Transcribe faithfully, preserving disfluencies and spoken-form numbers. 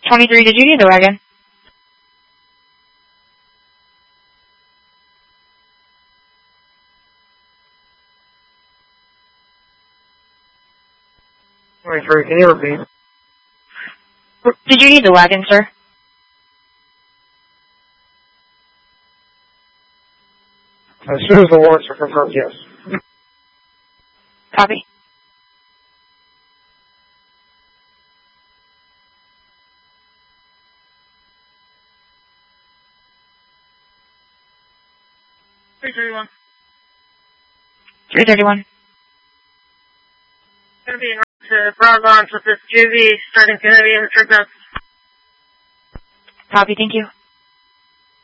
twenty-three, did you need the wagon? twenty-three, can you repeat? Did you need the wagon, sir? As soon as the warrants are confirmed, yes. Copy. three thirty-one. three thirty-one. Going to be in to Broad Launch with this J V starting Kennedy and the trip up. Copy, thank you.